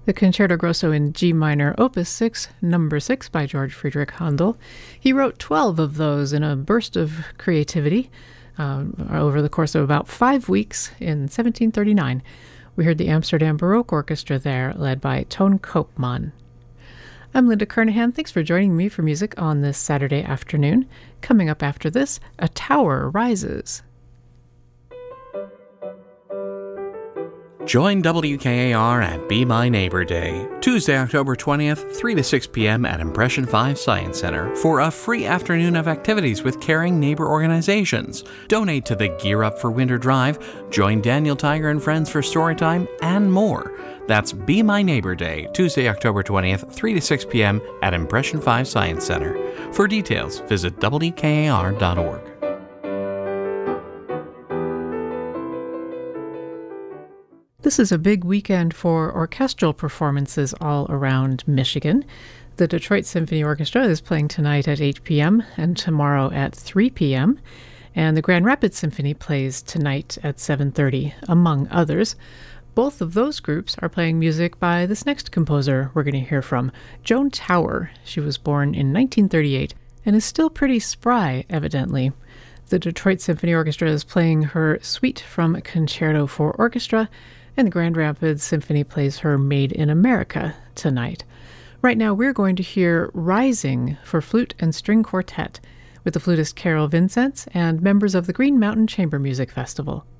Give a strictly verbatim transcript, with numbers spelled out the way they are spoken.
The Concerto Grosso in G minor, Opus six, number six by George Friedrich Handel. He wrote twelve of those in a burst of creativity uh, over the course of about five weeks in seventeen thirty-nine. We heard the Amsterdam Baroque Orchestra there, led by Toon Koopman. I'm Linda Kernahan. Thanks for joining me for music on this Saturday afternoon. Coming up after this, A Tower Rises. Join W K A R at Be My Neighbor Day, Tuesday, October twentieth, three to six p.m. at Impression five Science Center for a free afternoon of activities with caring neighbor organizations. Donate to the Gear Up for Winter Drive, join Daniel Tiger and friends for Storytime, and more. That's Be My Neighbor Day, Tuesday, October twentieth, three to six p.m. at Impression five Science Center. For details, visit W K A R dot org. This is a big weekend for orchestral performances all around Michigan. The Detroit Symphony Orchestra is playing tonight at eight p.m. and tomorrow at three p.m. And the Grand Rapids Symphony plays tonight at seven thirty, among others. Both of those groups are playing music by this next composer we're going to hear from, Joan Tower. She was born in nineteen thirty-eight and is still pretty spry, evidently. The Detroit Symphony Orchestra is playing her Suite from Concerto for Orchestra, and the Grand Rapids Symphony plays her Made in America tonight. Right now we're going to hear Rising for flute and string quartet with the flutist Carol Vincents and members of the Green Mountain Chamber Music Festival.